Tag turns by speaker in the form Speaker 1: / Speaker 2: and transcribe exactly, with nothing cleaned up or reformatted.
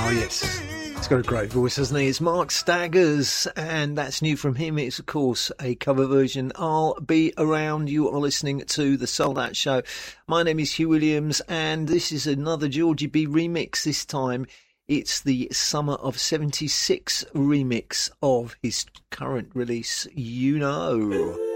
Speaker 1: Oh, yes. He's got a great voice, hasn't he? It's Mark Staggers, and that's new from him. It's, of course, a cover version. I'll Be Around. You are listening to The Sold Out Show. My name is Hugh Williams, and this is another Georgie B remix. This time, it's the Summer of seventy-six remix of his current release, You Know.